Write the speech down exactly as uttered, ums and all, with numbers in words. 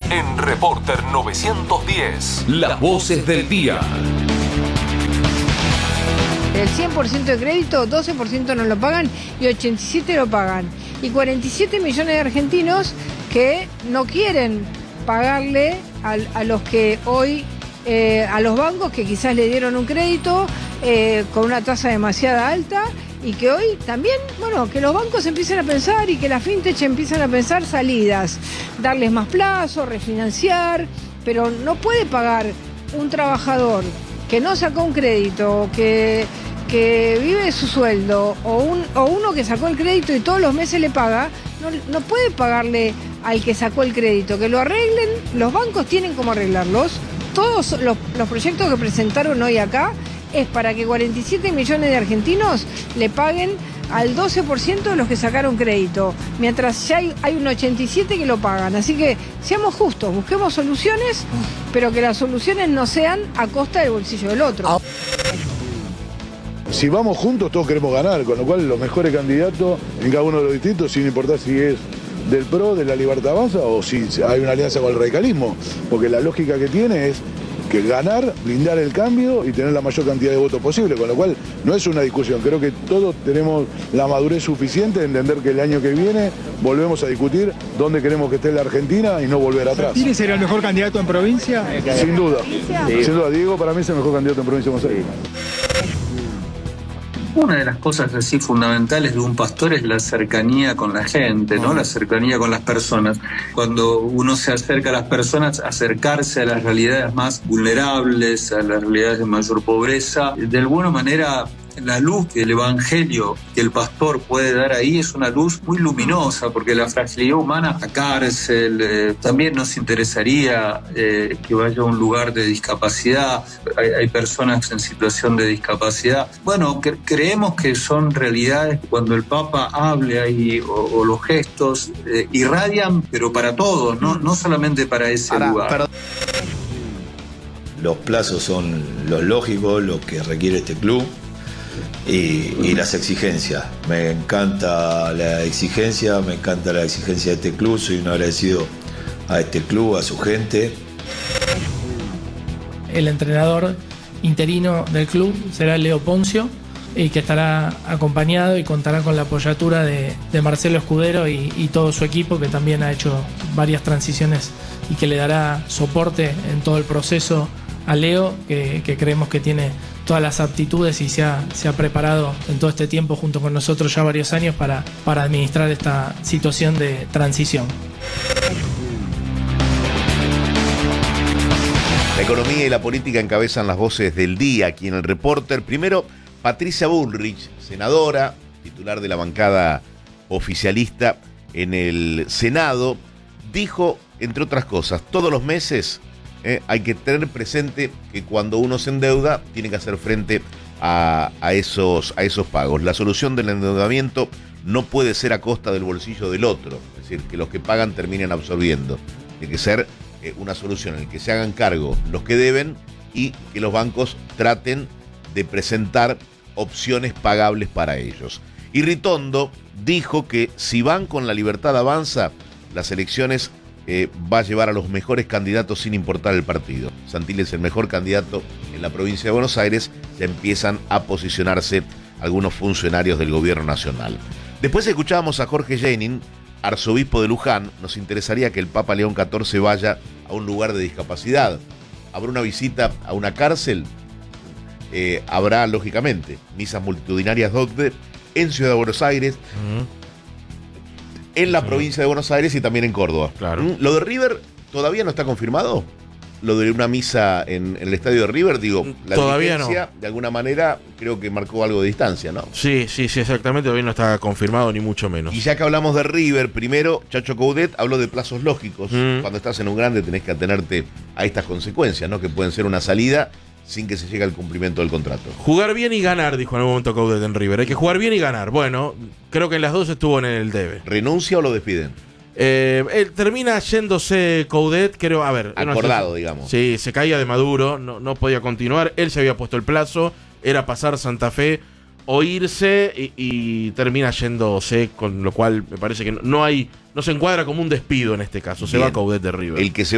en Reporter novecientos diez. Las voces del día. El cien por ciento de crédito, doce por ciento no lo pagan y ochenta y siete por ciento lo pagan. Y cuarenta y siete millones de argentinos que no quieren pagarle a, a los que hoy, eh, a los bancos que quizás le dieron un crédito eh, con una tasa demasiado alta y que hoy también, bueno, que los bancos empiecen a pensar y que las fintech empiezan a pensar salidas, darles más plazo, refinanciar, pero no puede pagar un trabajador que no sacó un crédito, que, que vive de su sueldo, o, un, o uno que sacó el crédito y todos los meses le paga, no, no puede pagarle al que sacó el crédito, que lo arreglen, los bancos tienen cómo arreglarlos. Todos los, los proyectos que presentaron hoy acá es para que cuarenta y siete millones de argentinos le paguen al doce por ciento de los que sacaron crédito, mientras ya hay, hay un ochenta y siete por ciento que lo pagan. Así que seamos justos, busquemos soluciones, pero que las soluciones no sean a costa del bolsillo del otro. Si vamos juntos todos queremos ganar, con lo cual los mejores candidatos en cada uno de los distritos, sin importar si es del P R O, de la Libertad Avanza o si hay una alianza con el radicalismo, porque la lógica que tiene es que ganar, blindar el cambio y tener la mayor cantidad de votos posible, con lo cual no es una discusión. Creo que todos tenemos la madurez suficiente de entender que el año que viene volvemos a discutir dónde queremos que esté la Argentina y no volver atrás. ¿Quién sería el mejor candidato en provincia? Sin duda, sin duda. Diego para mí es el mejor candidato en provincia de Buenos Aires. Una de las cosas así fundamentales de un pastor es la cercanía con la gente, ¿no? La cercanía con las personas. Cuando uno se acerca a las personas, acercarse a las realidades más vulnerables, a las realidades de mayor pobreza, de alguna manera la luz del evangelio que el pastor puede dar ahí es una luz muy luminosa, porque la fragilidad humana, la cárcel, eh, también nos interesaría eh, que vaya a un lugar de discapacidad. Hay, hay personas en situación de discapacidad. Bueno, que, creemos que son realidades que cuando el Papa hable ahí, o, o los gestos, eh, irradian, pero para todos, no, no solamente para ese Ahora, lugar. Perdón. Los plazos son los lógicos, lo que requiere este club. Y, y las exigencias. Me encanta la exigencia, me encanta la exigencia de este club. Soy un agradecido a este club, a su gente. El entrenador interino del club será Leo Poncio, y que estará acompañado y contará con la apoyatura de, de Marcelo Escudero y, y todo su equipo, que también ha hecho varias transiciones y que le dará soporte en todo el proceso a Leo, que, que creemos que tiene todas las aptitudes y se ha, se ha preparado en todo este tiempo junto con nosotros ya varios años para, para administrar esta situación de transición. La economía y la política encabezan las voces del día aquí en el Reporter. Primero, Patricia Bullrich, senadora, titular de la bancada oficialista en el Senado, dijo, entre otras cosas, todos los meses Eh, hay que tener presente que cuando uno se endeuda tiene que hacer frente a, a, esos, a esos pagos. La solución del endeudamiento no puede ser a costa del bolsillo del otro, es decir, que los que pagan terminen absorbiendo. Tiene que ser eh, una solución en la que se hagan cargo los que deben y que los bancos traten de presentar opciones pagables para ellos. Y Ritondo dijo que si van con la Libertad Avanza, las elecciones Eh, va a llevar a los mejores candidatos sin importar el partido. Santilli es el mejor candidato en la provincia de Buenos Aires. Ya empiezan a posicionarse algunos funcionarios del gobierno nacional. Después escuchábamos a Jorge Jenin, arzobispo de Luján. Nos interesaría que el Papa León catorce vaya a un lugar de discapacidad. ¿Habrá una visita a una cárcel? Eh, habrá, lógicamente, misas multitudinarias donde en Ciudad de Buenos Aires, uh-huh. en la provincia de Buenos Aires y también en Córdoba. Claro. ¿Lo de River todavía no está confirmado? Lo de una misa en, en el estadio de River, digo, la todavía no. De alguna manera creo que marcó algo de distancia, ¿no? Sí, sí, sí, exactamente, todavía no está confirmado ni mucho menos. Y ya que hablamos de River, primero Chacho Coudet habló de plazos lógicos. Mm. Cuando estás en un grande tenés que atenerte a estas consecuencias, ¿no? Que pueden ser una salida sin que se llegue al cumplimiento del contrato. Jugar bien y ganar, dijo en algún momento Coudet en River. Hay que jugar bien y ganar. Bueno, creo que en las dos estuvo en el debe. ¿Renuncia o lo despiden? Eh, él termina yéndose Coudet, creo, a ver. Acordado, no sé, digamos. Sí, se caía de Maduro, no, no podía continuar. Él se había puesto el plazo, era pasar Santa Fe o irse y, y termina yéndose, con lo cual me parece que no, no hay, no se encuadra como un despido en este caso. Se bien. Va Coudet de River. El que se